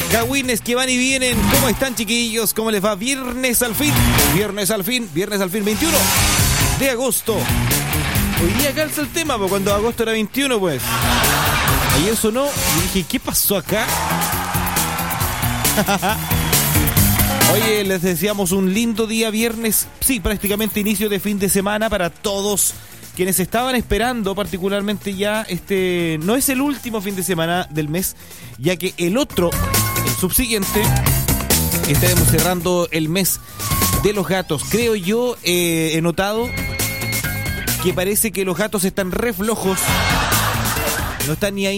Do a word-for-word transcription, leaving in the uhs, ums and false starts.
Gawines que van y vienen. ¿Cómo están, chiquillos? ¿Cómo les va? Viernes al fin. Viernes al fin. Viernes al fin. veintiuno de agosto. Hoy día calza el tema, porque cuando agosto era veintiuno, pues. Ayer sonó y dije, ¿qué pasó acá? Oye, les deseamos un lindo día viernes. Sí, prácticamente inicio de fin de semana para todos quienes estaban esperando, particularmente ya este... No es el último fin de semana del mes, ya que el otro, el subsiguiente, estaremos cerrando el mes de los gatos. Creo yo, eh, he notado que parece que los gatos están re flojos. No están ni ahí.